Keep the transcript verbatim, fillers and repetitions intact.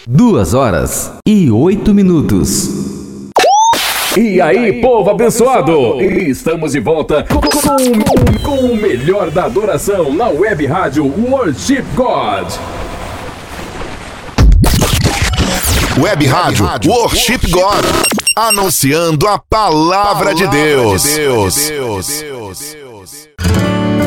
Duas horas e oito minutos. E aí, povo abençoado! Estamos de volta com, com, com o melhor da adoração na web rádio Worship God. Web Rádio Worship God, anunciando a palavra de Deus.